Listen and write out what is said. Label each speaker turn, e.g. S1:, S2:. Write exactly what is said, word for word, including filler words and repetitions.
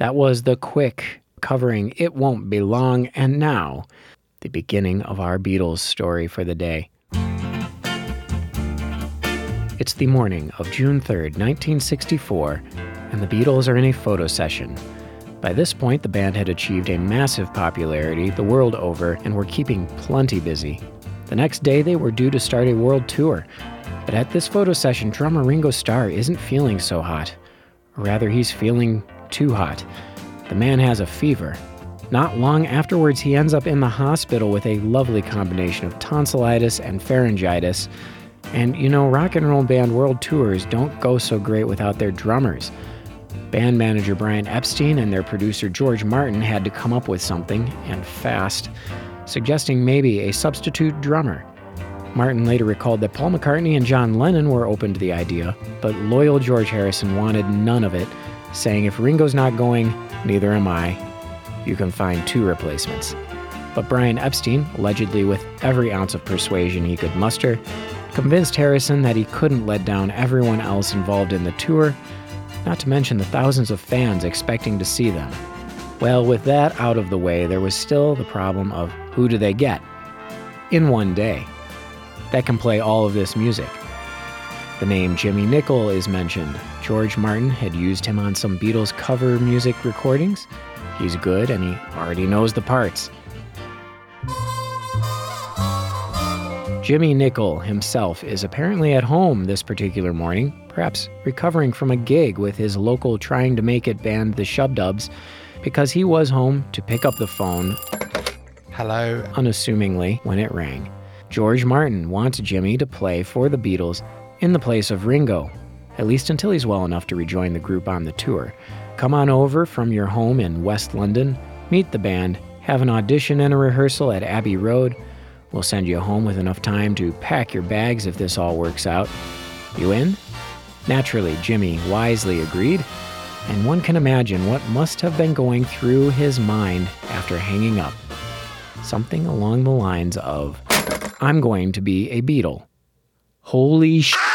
S1: That was The Quick, covering It Won't Be Long, and now, the beginning of our Beatles story for the day. It's the morning of June third, nineteen sixty-four, and the Beatles are in a photo session. By this point, the band had achieved a massive popularity the world over and were keeping plenty busy. The next day, they were due to start a world tour. But at this photo session, drummer Ringo Starr isn't feeling so hot. Or rather, he's feeling too hot. The man has a fever. Not long afterwards, he ends up in the hospital with a lovely combination of tonsillitis and pharyngitis. And, you know, rock and roll band world tours don't go so great without their drummers. Band manager Brian Epstein and their producer George Martin had to come up with something, and fast, suggesting maybe a substitute drummer. Martin later recalled that Paul McCartney and John Lennon were open to the idea, but loyal George Harrison wanted none of it, saying, "If Ringo's not going, neither am I. You can find two replacements." But Brian Epstein, allegedly with every ounce of persuasion he could muster, convinced Harrison that he couldn't let down everyone else involved in the tour, not to mention the thousands of fans expecting to see them. Well, with that out of the way, there was still the problem of who do they get in one day that can play all of this music. The name Jimmy Nicol is mentioned. George Martin had used him on some Beatles cover music recordings. He's good and he already knows the parts. Jimmy Nicol himself is apparently at home this particular morning, perhaps recovering from a gig with his local Trying to Make It band, the Shub-Dubs, because he was home to pick up the phone,
S2: hello,
S1: unassumingly, when it rang. George Martin wants Jimmy to play for the Beatles in the place of Ringo, at least until he's well enough to rejoin the group on the tour. Come on over from your home in West London, meet the band, have an audition and a rehearsal at Abbey Road. We'll send you home with enough time to pack your bags if this all works out. You in? Naturally, Jimmy wisely agreed, and one can imagine what must have been going through his mind after hanging up. Something along the lines of, "I'm going to be a Beatle. Holy sh**."